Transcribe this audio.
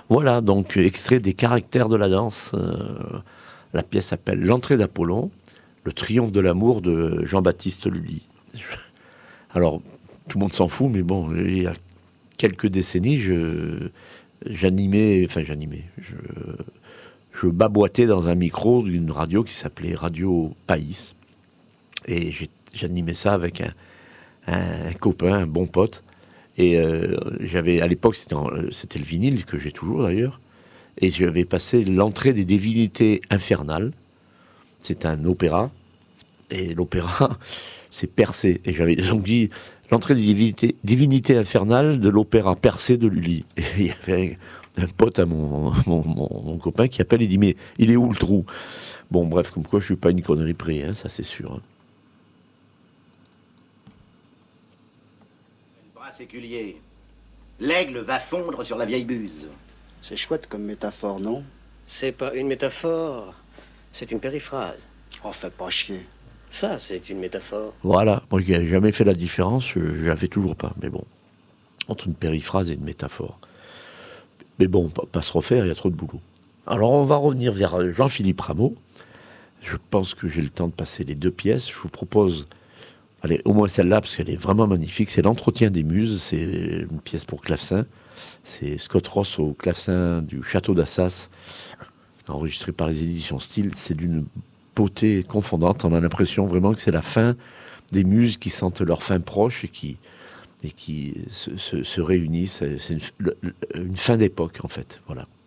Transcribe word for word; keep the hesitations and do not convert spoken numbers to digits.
Voilà, donc extrait des caractères de la danse. Euh, la pièce s'appelle L'entrée d'Apollon, le triomphe de l'amour de Jean-Baptiste Lully. Alors, tout le monde s'en fout, mais bon, il y a quelques décennies, je, j'animais, enfin j'animais, je, je baboitais dans un micro d'une radio qui s'appelait Radio Païs. Et j'ai, j'animais ça avec un, un, un copain, un bon pote. Et euh, j'avais, à l'époque, c'était, en, c'était le vinyle, que j'ai toujours d'ailleurs. Et j'avais passé l'entrée des divinités infernales. C'est un opéra. Et l'opéra, c'est Persée. Et j'avais donc dit l'entrée des divinités, divinités infernales de l'opéra Persée de Lully. Et il y avait un pote à mon, mon, mon, mon copain qui appelle et dit mais il est où le trou? Bon, bref, comme quoi je suis pas une connerie près, hein, ça c'est sûr. Hein. Le bras séculier. L'aigle va fondre sur la vieille buse. C'est chouette comme métaphore, non? C'est pas une métaphore, c'est une périphrase. Oh, fais pas chier. Ça, c'est une métaphore. Voilà, moi qui n'ai jamais fait la différence, je ne la fais toujours pas, mais bon, entre une périphrase et une métaphore. Mais bon, pas, pas se refaire, il y a trop de boulot. Alors on va revenir vers Jean-Philippe Rameau. Je pense que j'ai le temps de passer les deux pièces. Je vous propose, allez, au moins celle-là, parce qu'elle est vraiment magnifique, c'est L'Entretien des Muses, c'est une pièce pour clavecin. C'est Scott Ross au clavecin du Château d'Assas, enregistré par les éditions Style. C'est d'une beauté confondante. On a l'impression vraiment que c'est la fin des muses qui sentent leur fin proche et qui, et qui se, se, se réunissent. C'est une, une fin d'époque, en fait. Voilà.